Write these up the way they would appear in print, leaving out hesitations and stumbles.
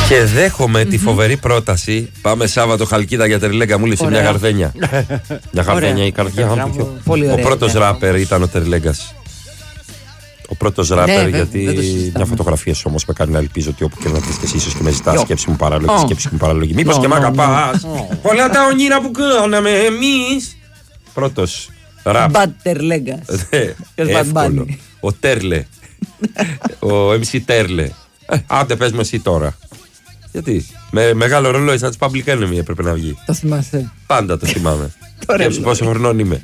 Και δέχομαι τη φοβερή πρόταση. Πάμε Σάββατο Χαλκίδα για Τερλέγκα. Μου λύσε μια γαρδένια. Μια γαρδένια η καρδιά μου. Ο πρώτος ράπερ ήταν ο Τερλέγκας. Ο πρώτος ράπερ, γιατί μια φωτογραφία σου όμως με κάνει να ελπίζω ότι όπου και να βρεις και εσύ ίσως και με ζητάς σκέψη μου παράλογη. Μήπως και μ' αγαπάς. Πολλά τα όνειρα που κάναμε εμείς. Πρώτος ράπ. Μπαντ Τερλέγκας. Εύκολο. Ο Τέρλε. Ο MC Τέρλε. Άντε πες με εσύ τώρα. Γιατί με μεγάλο ρολόι σαν τις Public Enemy έπρεπε να βγει. Το θυμάσαι? Πάντα το θυμάμαι. Σκέψου πόσο χρονών είμαι.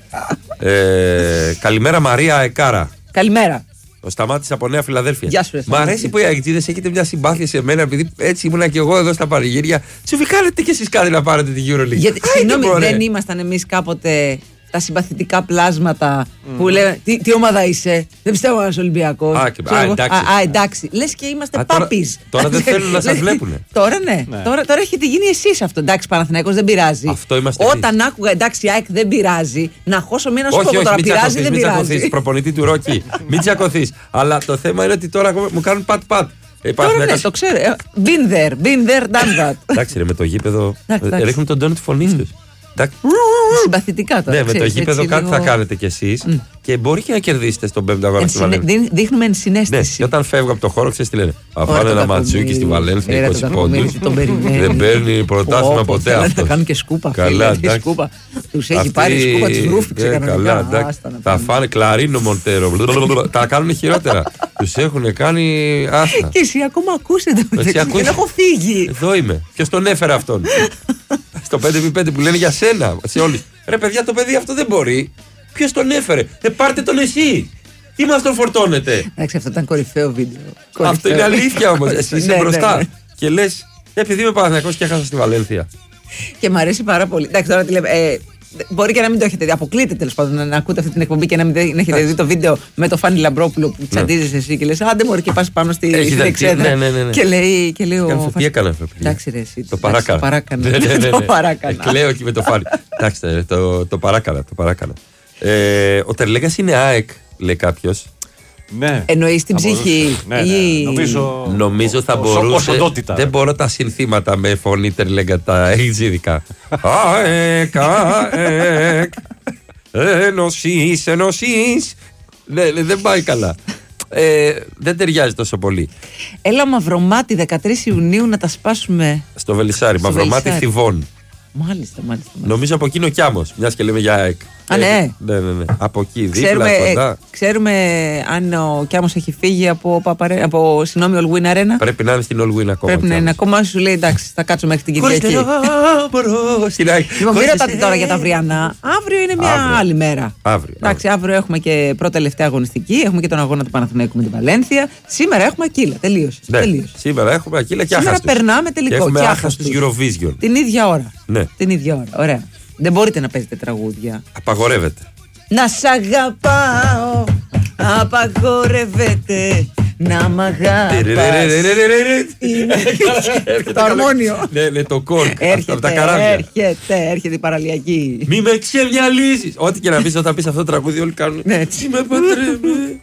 Καλημέρα Μαρία Εκάρα. Καλημέρα. Ο Σταμάτης από Νέα Φιλαδέλφια. Γεια σου, μ' αρέσει που οι Αγγλίδες έχετε μια συμπάθεια σε μένα, επειδή έτσι ήμουνα και εγώ εδώ στα πανηγύρια. Τσουφικάρετε κι εσείς κάτι να πάρετε την EuroLeague. Γιατί συγγνώμη, δεν ήμασταν εμείς κάποτε τα συμπαθητικά πλάσματα που λένε τι ομάδα είσαι? Δεν πιστεύω να είσαι Ολυμπιακός. Εντάξει. Λες και είμαστε πάπης. Τώρα δεν θέλουν να σας βλέπουνε. Τώρα ναι. Τώρα έχετε γίνει εσείς αυτό. Εντάξει, Παναθηναϊκός δεν πειράζει. Αυτό είμαστε. Όταν άκουγα εντάξει, ΑΕΚ δεν πειράζει, να χώσω μία να σου πω τώρα πειράζει, δεν πειράζει. Μην προπονητή του Ρόκι. Μην τσακωθείς. Αλλά το θέμα είναι ότι τώρα μου κάνουν πατ-πατ. Τώρα ναι, το ξέρω. Been there, done that. Εντάξει, ρε, με το γήπεδο ρίχνουν τον τόνο τη φωνή του. Συμπαθητικά τώρα. Ναι, με το γήπεδο κάτι θα κάνετε κι εσείς και μπορεί και να κερδίσετε στον 5ο αγώνα στη Βαλένθια. Δείχνουμε ενσυναίσθηση. Ναι, και όταν φεύγω από το χώρο, ξέρεις τι λένε? Αφάνε ένα ματσούκι στη Βαλένθια 20 πόντους. Δεν παίρνει πρωτάθλημα ποτέ αυτό. Θα κάνουν και σκούπα. Καλά, εντάξει. Τους έχει πάρει σκούπα, τους ρούφηξε κανονικά. Καλά, εντάξει. Θα φάνε Κλαρίνο Μοντέρο. Τα κάνουν χειρότερα. Τους έχουν κάνει άστα. Και εσύ ακόμα ακούσετε. Δεν έχω φύγει. Εδώ είμαι. Ποιος τον έφερε αυτόν? Στο 5x5 που λένε για σένα, σε όλους. Ρε παιδιά, το παιδί αυτό δεν μπορεί. Ποιος τον έφερε? Πάρτε τον εσύ. Τι μας τον φορτώνετε? Εντάξει, αυτό ήταν κορυφαίο βίντεο. Αυτό είναι αλήθεια όμως. Εσύ είσαι μπροστά. Και λες, επειδή είμαι Παναθηναϊκός και έχασα στη Βαλένθια. Και μου αρέσει πάρα πολύ. Εντάξει, τώρα τι λέμε. Μπορεί και να μην το έχετε δει. Αποκλείται τέλος πάντων να ακούτε αυτή την εκπομπή και να μην έχετε δει το βίντεο με το Φάνη Λαμπρόπουλο που τσαντίζεσαι εσύ και λες άντε μωρέ και πας πάνω στην εξέδρα. Και λέει ο Φάνης. Τι έκανα αυτό? Εντάξει ρε εσύ. Το παράκανα. Το παράκανα. Κλαίω και με το Φάνη. Εντάξει, το παράκανα. Ο Τερλέγκας είναι ΑΕΚ, λέει κάποιος. Ναι. Εννοείς την ψυχή? Νομίζω θα μπορούσε. Δεν μπορώ τα συνθήματα με φωνή Τερλέγκα, τα έχεις ειδικά. ΑΕΚ, ΑΕΚ. Ενωσείς. Ναι, δεν πάει καλά. Δεν ταιριάζει τόσο πολύ. Έλα Μαυρομάτι 13 Ιουνίου να τα σπάσουμε. Στο Βελισσάρι, Μαυρομάτι Θηβών. Μάλιστα. Νομίζω από εκεί είναι ο Κιάμος, μιας και λέμε για ΑΕΚ. Ναι. Από εκεί, δίπλα, κοντά. Ξέρουμε αν ο Κιάμος έχει φύγει από All Win Arena. Πρέπει να είναι στην All Win ακόμα. Πρέπει να είναι ακόμα, σου λέει εντάξει, θα κάτσω μέχρι την Κυριακή. Λοιπόν, μην ρωτάτε τώρα για τα αυριανά. Αύριο είναι μια άλλη μέρα. Εντάξει, αύριο έχουμε και πρώτα τελευταία αγωνιστική. Έχουμε και τον αγώνα του Παναθηναϊκού με την Βαλένθια. Σήμερα έχουμε Ακύλα. Τελείωσε. Σήμερα έχουμε Ακύλα και άχαστος. Σήμερα περνάμε τελικό. Έχουμε άχαστος Eurovision. Την ίδια ώρα. Ναι. Την ίδια ώρα. Ωραία. Δεν μπορείτε να παίζετε τραγούδια. Απαγορεύεται. Να σ' αγαπάω. Απαγορεύεται. Να μ' αγαπάς. Το αρμόνιο. Ναι, το κόρκ. Έρχεται η παραλιακή. Μη με ξεμυαλίζεις. Ό,τι και να πεις όταν πεις αυτό το τραγούδι όλοι κάνουν. Έτσι. Με παντρεύει.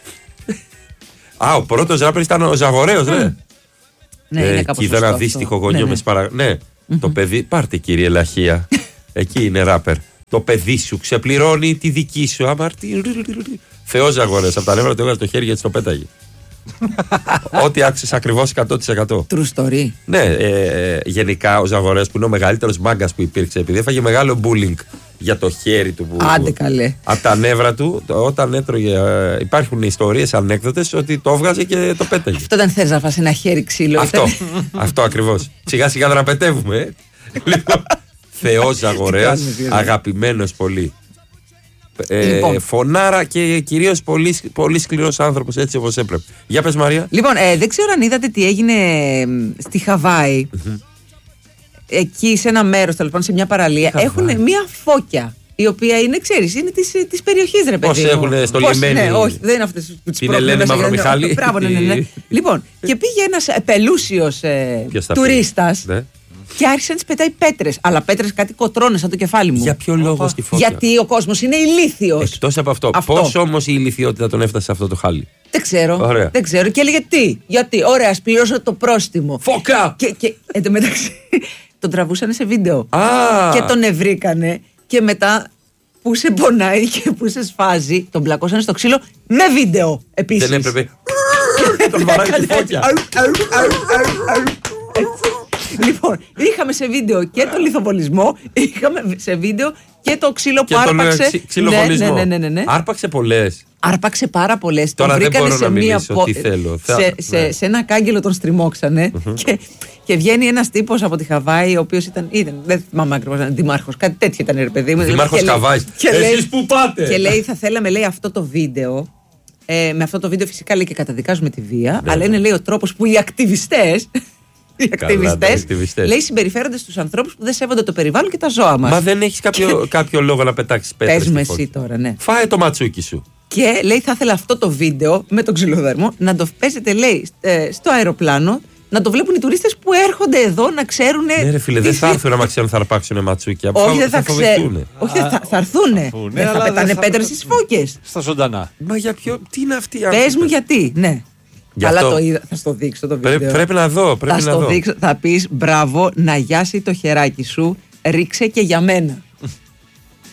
Ο πρώτος ράπερ ήταν ο Ζαγορέος, ναι. Ναι, είναι κάπως και ήταν αντίστοιχο γονιό με σπαρα... Ναι, το παιδί, πάρτε κύριε Λαχία. Εκεί είναι ράπερ. Το παιδί σου ξεπληρώνει τη δική σου αμαρτία. Θεός Ζαγορέος, από τα νεύρα του έβγαλε το χέρι γιατί το πέταγε. Ό,τι άξιζε ακριβώς 100%. True story. Ναι, γενικά ο Ζαγορέος που είναι ο μεγαλύτερος μάγκας που υπήρξε, επειδή έφαγε μεγάλο bullying για το χέρι του. Άντε καλέ. Από τα νεύρα του, όταν έτρωγε. Υπάρχουν ιστορίες, ανέκδοτες ότι το έβγαζε και το πέταγε. Αυτό δεν θες να φας ένα χέρι ξύλο. Αυτό ακριβώς. Σιγά σιγά δραπετεύουμε. Θεός Ζαγορέας, αγαπημένος πολύ. Φωνάρα και κυρίως πολύ σκληρός άνθρωπος, έτσι όπως έπρεπε. Για πες Μαρία. Λοιπόν, δεν ξέρω αν είδατε τι έγινε στη Χαβάη. Εκεί σε ένα μέρος, τέλος πάντων, σε μια παραλία, έχουν μια φώκια. Η οποία είναι, ξέρεις, είναι της περιοχής, ρε παιδί. Πώς έχουν στο λιμένι. Ναι, όχι, δεν είναι αυτές που τις πρόκειται. Την Ελένη Μαυρομιχάλη. Μπράβο, ναι. Λοιπόν, και πήγε ένας πελούσιος τουρίστας. Και άρχισε να τις πετάει πέτρες. Αλλά πέτρες κάτι κοτρώνες σαν το κεφάλι μου. Για ποιο λόγο στη φώκια? Γιατί ο κόσμος είναι ηλίθιος. Εκτός από αυτό. Πώς όμως η ηλιθιότητα τον έφτασε σε αυτό το χάλι? Δεν ξέρω. Και έλεγε τι. Γιατί, ωραία, ας πληρώσω το πρόστιμο. Φώκα! Και εν τω μεταξύ τον τραβούσαν σε βίντεο. Και τον ευρήκανε. Και μετά που σε πονάει και που σε σφάζει, τον πλακώσανε στο ξύλο με βίντεο επίσης. Δεν έπρεπε. Τον βαράει τη φώκια. Λοιπόν, είχαμε σε βίντεο και τον λιθοβολισμό, είχαμε σε βίντεο και το ξύλο που άρπαξε. Ναι. Άρπαξε πολλές. Άρπαξε πάρα πολλές. Τώρα δεν μπορώ να μιλήσω τι θέλω. Σε ένα κάγκελο τον στριμώξανε και βγαίνει ένας τύπος από τη Χαβάη, ο οποίος ήταν, δεν θυμάμαι ακριβώς, ήταν δημάρχος, κάτι τέτοιο ήταν, ρε παιδί μου. Δημάρχος Χαβάης. Εσείς που πάτε. Και λέει, θα θέλαμε, λέει, αυτό το βίντεο. Με αυτό το βίντεο φυσικά λέει και καταδικάζουμε τη βία, αλλά είναι, λέει, ο τρόπος που οι ακτιβιστές. Οι ακτιβιστές, λέει, συμπεριφέρονται στους ανθρώπους που δεν σέβονται το περιβάλλον και τα ζώα μας. Μα δεν έχεις κάποιο λόγο να πετάξεις πέτρες. Πες με εσύ τώρα, ναι. Φάε το ματσούκι σου. Και λέει, θα ήθελα αυτό το βίντεο με τον ξυλοδαρμό να το παίζετε, λέει, στο αεροπλάνο, να το βλέπουν οι τουρίστες που έρχονται εδώ να ξέρουν. Ναι, ρε φίλε, δεν θα έρθουν άμα ξέρουν θα αρπάξουν ματσούκια. Όχι, δεν θα ξέρουν. Όχι, θα έρθουν. Δεν θα πετάνε πέτρες στις φώκες. Στα ζωντανά. Μα για ποιο, τι είναι αυτή η Πες μου γιατί, ναι. Αλλά το είδα, θα στο δείξω το βίντεο. Πρέπει να δω. Θα στο δείξω, θα πεις μπράβο, να γιάσει το χεράκι σου, ρίξε και για μένα.